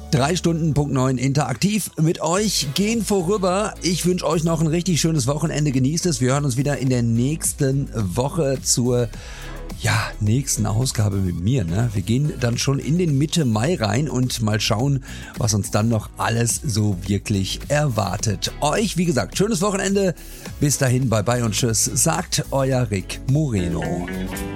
3 Stunden, Punkt 9, interaktiv mit euch gehen vorüber. Ich wünsche euch noch ein richtig schönes Wochenende. Genießt es. Wir hören uns wieder in der nächsten Woche zur nächsten Ausgabe mit mir. Wir gehen dann schon in den Mitte Mai rein und mal schauen, was uns dann noch alles so wirklich erwartet. Euch, wie gesagt, schönes Wochenende. Bis dahin, bye bye und tschüss, sagt euer Rick Moreno.